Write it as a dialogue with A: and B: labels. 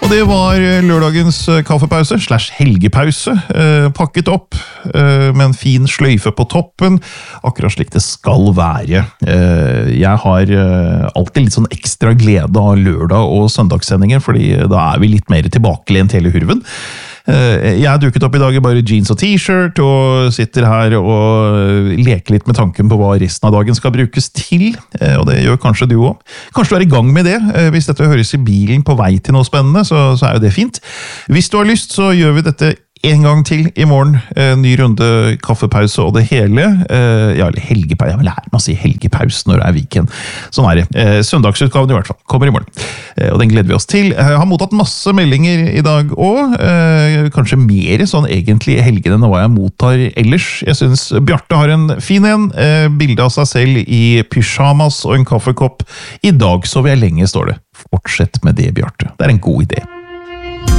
A: det var lørdagens kaffepause, / helgepause, pakket opp med en fin sløyfe på toppen, akkurat slik det skal være. Jeg har alltid litt sånn ekstra glede av lørdag- og søndagssendinger, fordi da er vi litt mer tilbakelent hele hurven. Jeg har dukket opp i dag i bare jeans og t-shirt, og sitter her og leker litt med tanken på hva resten av dagen skal brukes til, og det gjør kanskje du også. Kanskje du er i gang med det. Hvis dette høres i bilen på vei til noe spennende, så er jo det fint. Hvis du har lyst, så gjør vi dette en gang til i morgen. Ny runde, kaffepause og det hele. Ja, eller helgepause. Jeg vil lære meg å si helgepause når det er weekend. Sånn er det. Søndagsutgaven i hvert fall. Kommer i morgen. Og den gleder vi oss til. Jeg har mottatt masse meldinger i dag også. Kanskje mer sånn egentlig i helgene enn hva jeg mottar ellers. Jeg synes Bjarte har en fin en. Bilde av seg selv i pyjamas og en kaffekopp. I dag så vil jeg lenge, står det. Fortsett med det, Bjarte. Det er en god idé.